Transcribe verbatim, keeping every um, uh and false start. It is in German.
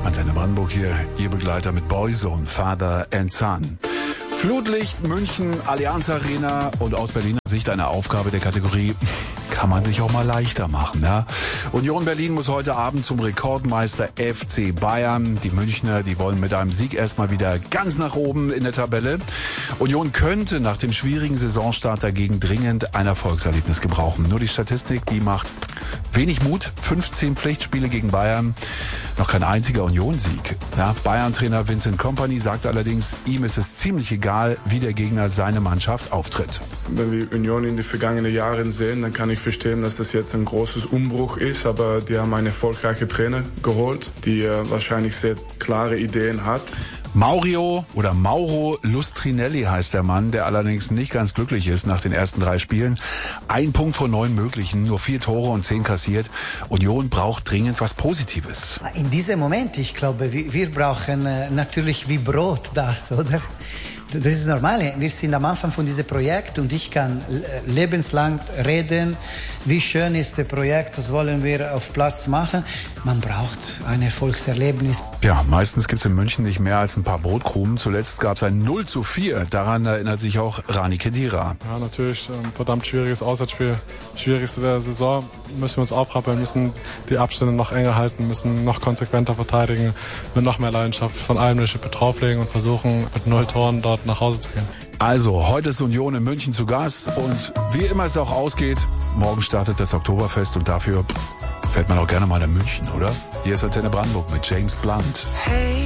Antenne Brandenburg hier, Ihr Begleiter mit Boyzone, Father and Son. Flutlicht, München, Allianz Arena und aus Berliner Sicht eine Aufgabe der Kategorie kann man sich auch mal leichter machen. Ja? Union Berlin muss heute Abend zum Rekordmeister F C Bayern. Die Münchner, die wollen mit einem Sieg erstmal wieder ganz nach oben in der Tabelle. Union könnte nach dem schwierigen Saisonstart dagegen dringend ein Erfolgserlebnis gebrauchen. Nur die Statistik, die macht wenig Mut. fünfzehn Pflichtspiele gegen Bayern, noch kein einziger Union-Sieg. Ja, Bayern-Trainer Vincent Kompany sagt allerdings, ihm ist es ziemlich egal, wie der Gegner seine Mannschaft auftritt. Wenn wir Union in die vergangenen Jahre sehen, dann kann ich verstehen, dass das jetzt ein großes Umbruch ist, aber die haben einen erfolgreichen Trainer geholt, die äh, wahrscheinlich sehr klare Ideen hat. Maurio oder Mauro Lustrinelli heißt der Mann, der allerdings nicht ganz glücklich ist nach den ersten drei Spielen. Ein Punkt von neun möglichen, nur vier Tore und zehn kassiert. Union braucht dringend was Positives. In diesem Moment, ich glaube, wir brauchen natürlich wie Brot das, oder? Das ist normal. Wir sind am Anfang von diesem Projekt und ich kann lebenslang reden, wie schön ist das Projekt, das wollen wir auf Platz machen. Man braucht ein Erfolgserlebnis. Ja, meistens gibt es in München nicht mehr als ein paar Brotkrumen. Zuletzt gab es ein null zu vier. Daran erinnert sich auch Rani Kedira. Ja, natürlich ein verdammt schwieriges Auswärtsspiel. Schwierigste der Saison. Müssen wir uns aufrappeln, müssen die Abstände noch enger halten, müssen noch konsequenter verteidigen, mit noch mehr Leidenschaft von allem eine Schippe drauflegen und versuchen, mit null Toren dort nach Hause zu gehen. Also, heute ist Union in München zu Gast und wie immer es auch ausgeht, morgen startet das Oktoberfest und dafür fährt man auch gerne mal nach München, oder? Hier ist Antenne Brandenburg mit James Blunt. Hey.